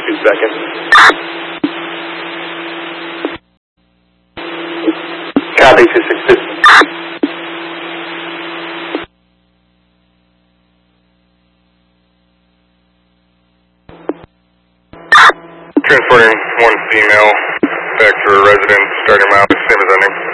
2 seconds. Copy 262. Transporting one female back to her residence, starting miles, same as ending.